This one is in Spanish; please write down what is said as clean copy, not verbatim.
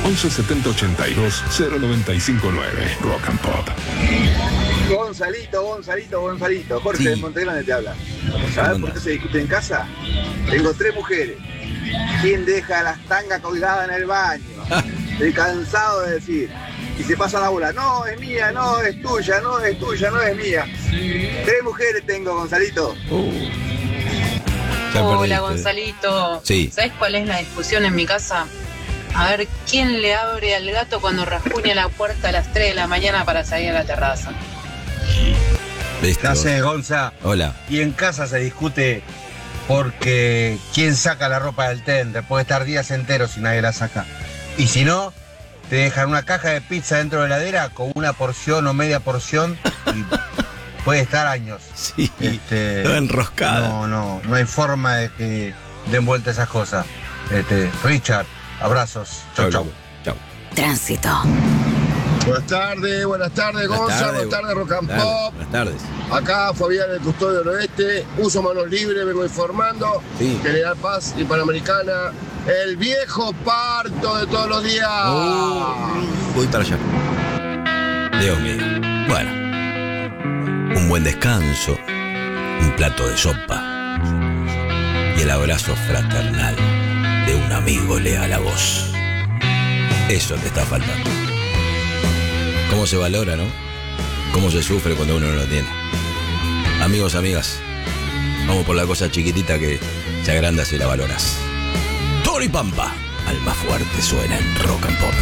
11 70 82 0959. Rock and Pop. Gonzalito. Jorge Sí. de Montegrande te habla. ¿Sabes por qué se discute en casa? Tengo 3 mujeres. ¿Quién deja las tangas colgadas en el baño? Estoy cansado de decir. Y se pasa la bola. No, es mía, no, es tuya, no es tuya, no es mía. 3 mujeres tengo, Gonzalito. Ya Hola, perdiste. Gonzalito. Sí. ¿Sabes cuál es la discusión en mi casa? A ver, ¿quién le abre al gato cuando rasguña la puerta a las 3 de la mañana para salir a la terraza? ¿Viste? No sé, Gonza. Hola. Y en casa se discute porque quién saca la ropa del tender. Puede estar días enteros y nadie la saca. Y si no, te dejan una caja de pizza dentro de la heladera con una porción o media porción y puede estar años. Sí. Toda enroscada. No hay forma de que den vuelta esas cosas. Richard, abrazos. Chau. Tránsito. Buenas tardes, Gonza, buenas tardes, Rock and Pop. Buenas tardes. Acá Fabián, el custodio del oeste, uso manos libres, vengo informando. Sí. General Paz y Panamericana, el viejo parto de todos los días. Voy para allá. Dios mío. Bueno. Un buen descanso, un plato de sopa y el abrazo fraternal de un amigo leal a vos. Eso te está faltando. ¿Cómo se valora, no? ¿Cómo se sufre cuando uno no lo tiene? Amigos, amigas, vamos por la cosa chiquitita que se agranda si la valoras. Tony Pampa, alma fuerte, suena en Rock and Pop.